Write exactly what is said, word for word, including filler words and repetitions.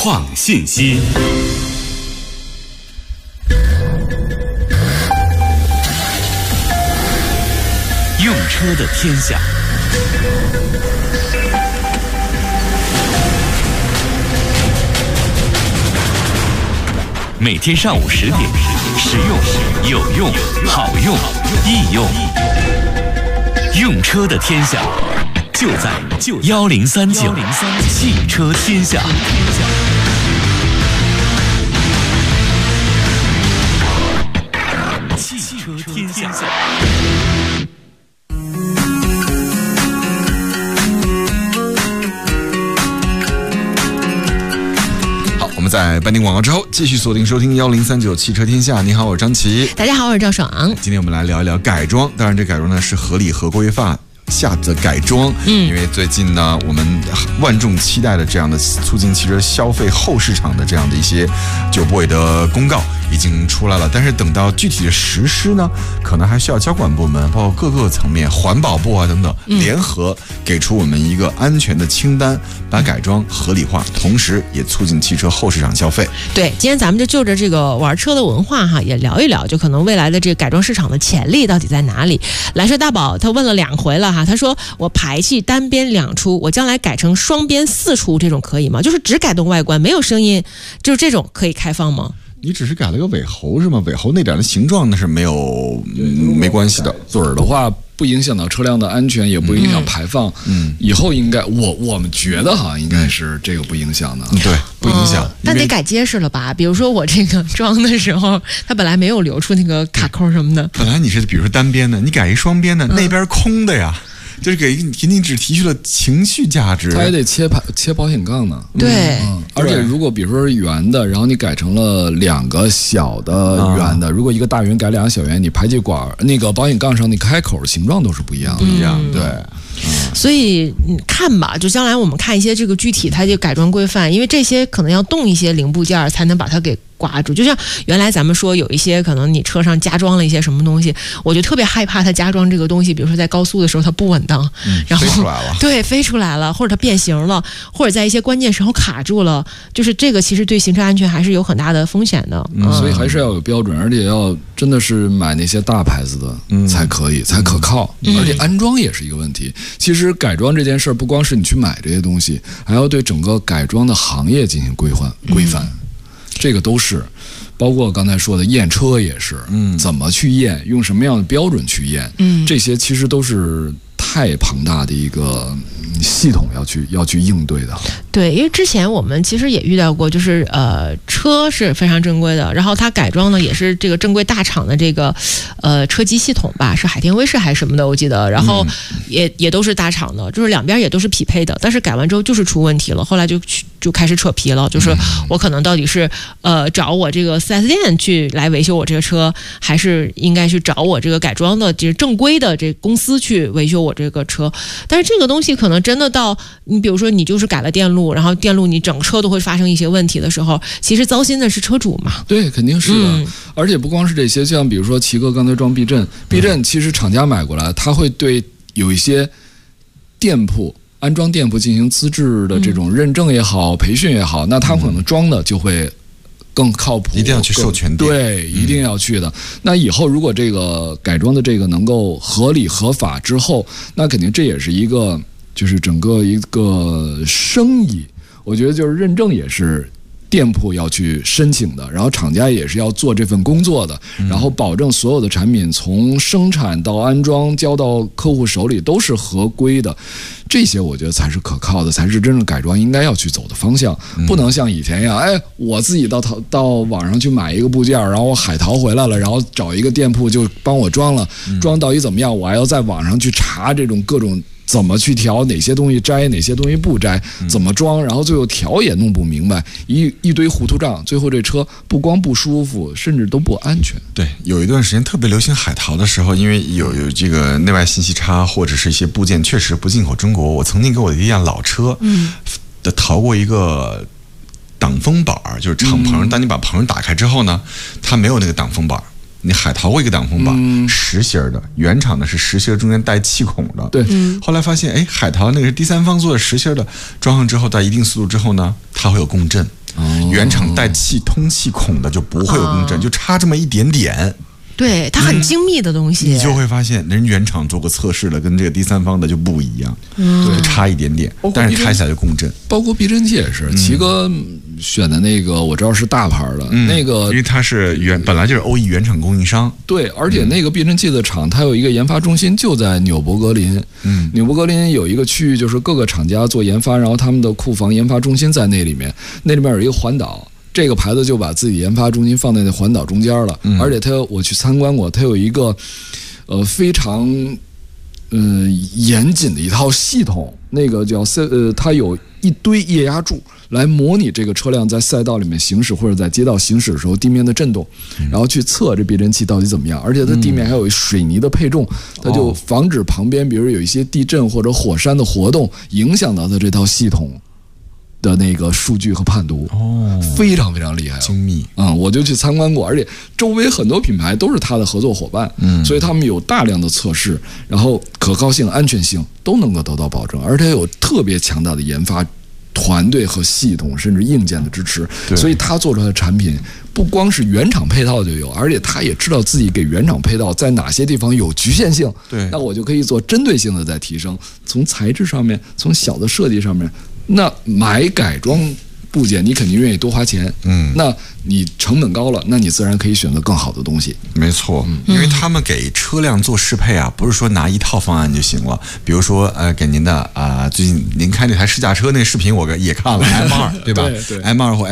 创信息。用车的天下。每天上午十点，实用、有用、好用、易用，用车的天下就在幺零三九汽车天下。汽车天下。 我们在半点广告之后继续锁定收听幺零三九汽车天下。你好，我是张琪。 大家好，我是赵爽。 今天我们来聊一聊改装，当然这改装呢是合理合规法下的改装。嗯，因为最近呢我们万众期待的这样的促进汽车消费后市场的这样的一些九部委的公告已经出来了，但是等到具体的实施呢，可能还需要交管部门包括各个层面环保部啊等等联合给出我们一个安全的清单，把改装合理化，同时也促进汽车后市场消费。 对，今天咱们就就着这个玩车的文化哈，也聊一聊，就可能未来的这个改装市场的潜力到底在哪里。蓝色大宝他问了两回了哈，他说我排气单边两出，我将来改成双边四出，这种可以吗？就是只改动外观没有声音，就是这种可以开放吗？ 你只是改了个尾喉是吗？尾喉那点的形状那是没有、嗯、没关系的。 嘴儿的话不影响到车辆的安全，也不影响排放。嗯，以后应该我我们觉得哈，应该是这个不影响的。 嗯、对，不影响。 嗯、但得改结实了吧？比如说我这个装的时候，它本来没有留出那个卡扣什么的。 本来你是比如说单边的，你改一双边的，嗯、那边空的呀。就是给给你只提取了情绪价值， 它也得切排切保险杠呢。 对、 嗯，而且如果比如说是圆的，然后你改成了两个小的圆的，嗯、如果一个大圆改两个小圆，你排气管那个保险杠上那开口形状都是不一样的。 不一样，对。 嗯、所以你看吧，就将来我们看一些这个具体它就改装规范，因为这些可能要动一些零部件才能把它给挂住。就像原来咱们说有一些可能你车上加装了一些什么东西，我就特别害怕它加装这个东西，比如说在高速的时候它不稳当， 嗯、 然后飞出来了， 对，飞出来了，或者它变形了，或者在一些关键时候卡住了，就是这个其实对行车安全还是有很大的风险的。 嗯，所以还是要有标准，而且要真的是买那些大牌子的、嗯、才可以，才可靠，嗯、而且安装也是一个问题。其实改装这件事儿，不光是你去买这些东西，还要对整个改装的行业进行规范规范，嗯、这个都是。包括刚才说的验车也是，嗯，怎么去验，用什么样的标准去验，嗯，这些其实都是太庞大的一个系统要去要去应对的。 对，因为之前我们其实也遇到过，就是呃，车是非常正规的，然后它改装呢也是这个正规大厂的这个呃车机系统吧，是海天威视还是什么的，我记得，然后也、嗯、也都是大厂的，就是两边也都是匹配的，但是改完之后就是出问题了，后来就去就开始扯皮了，就是我可能到底是呃找我这个 四 S 店去来维修我这个车，还是应该去找我这个改装的这正规的这公司去维修我这个车？但是这个东西可能真的到你比如说你就是改了电路，然后电路你整车都会发生一些问题的时候，其实糟心的是车主嘛。 对，肯定是的。嗯、而且不光是这些，像比如说齐哥刚才装避震，避震其实厂家买过来，他会对有一些店铺安装店铺进行资质的这种认证也好、嗯、培训也好，那他可能装的就会更靠谱， 一定要去授权店， 对，一定要去的。嗯、那以后如果这个改装的这个能够合理合法之后，那肯定这也是一个就是整个一个生意。我觉得就是认证也是店铺要去申请的，然后厂家也是要做这份工作的，然后保证所有的产品从生产到安装交到客户手里都是合规的，这些我觉得才是可靠的，才是真正改装应该要去走的方向，不能像以前一样，哎，我自己到到网上去买一个部件，然后我海淘回来了，然后找一个店铺就帮我装了，装到底怎么样，我还要在网上去查这种各种怎么去调，哪些东西摘，哪些东西不摘，怎么装，然后最后调也弄不明白，一一堆糊涂账，最后这车不光不舒服，甚至都不安全。 对，有一段时间特别流行海淘的时候，因为有有这个内外信息差或者是一些部件确实不进口中国，我曾经给我的一辆老车嗯的淘过一个挡风板，就是敞篷，当你把棚打开之后呢，它没有那个挡风板。你海淘过一个挡风板，嗯、实心的，原厂的是实心，中间带气孔的。 对， 嗯、 后来发现，哎，海淘那个是第三方做的实心的，装上之后到一定速度之后呢，它会有共振。 哦、原厂带气通气孔的就不会有共振，哦、就差这么一点点。 对，它很精密的东西， 嗯、你就会发现人原厂做过测试了，跟这个第三方的就不一样，嗯、就差一点点，但是开起来就共振。 包括避震器也是，奇哥选的那个我知道是大牌的，嗯、那个因为它是原本来就是欧易原厂供应商。 对，而且那个避震器的厂，它有一个研发中心就在纽博格林。嗯，纽博格林有一个区域，就是各个厂家做研发，然后他们的库房研发中心在那里面，那里面有一个环岛。这个牌子就把自己研发中心放在那环岛中间了，嗯、而且它我去参观过，它有一个呃非常嗯、呃、严谨的一套系统，那个叫呃它有一堆液压柱来模拟这个车辆在赛道里面行驶或者在街道行驶的时候地面的震动，嗯、然后去测这避震器到底怎么样，而且它地面还有水泥的配重，嗯、它就防止旁边比如有一些地震或者火山的活动影响到它这套系统的那个数据和判读，哦，非常非常厉害， 精密。 嗯，我就去参观过，而且周围很多品牌都是他的合作伙伴，嗯，所以他们有大量的测试，然后可靠性、安全性都能够得到保证，而且有特别强大的研发团队和系统，甚至硬件的支持，所以他做出来的产品不光是原厂配套就有，而且他也知道自己给原厂配套在哪些地方有局限性， 对， 那我就可以做针对性的在提升，从材质上面，从小的设计上面。那买改装部件，你肯定愿意多花钱，嗯，那你成本高了，那你自然可以选择更好的东西。 没错，嗯、因为他们给车辆做适配啊，不是说拿一套方案就行了。比如说，呃，给您的啊、呃，最近您开那台试驾车那视频，我也看了 M 二，对吧？ 对对 ，M 二或